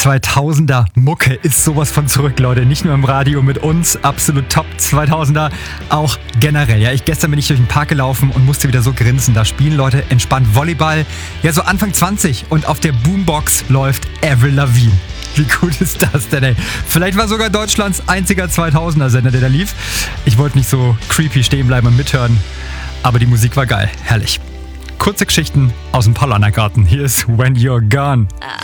2000er Mucke ist sowas von zurück, Leute. Nicht nur im Radio mit uns, absolut top 2000er, auch generell. Ja, gestern bin ich durch den Park gelaufen und musste wieder so grinsen. Da spielen Leute entspannt Volleyball. Ja, so Anfang 20 und auf der Boombox läuft Avril Lavigne. Wie cool ist das denn, ey? Vielleicht war sogar Deutschlands einziger 2000er-Sender, der da lief. Ich wollte nicht so creepy stehen bleiben und mithören, aber die Musik war geil. Herrlich. Kurze Geschichten aus dem Paulaner Garten. Hier ist When You're Gone.